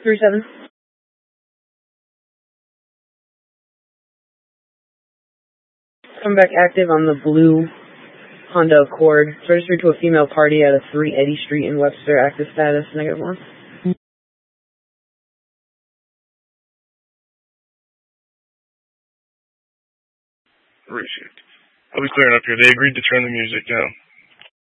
37. Come back active on the blue Honda Accord. It's registered to a female party at a 3 Eddy Street in Webster. Active status, -1. Received. I'll be clearing up here. They agreed to turn the music down.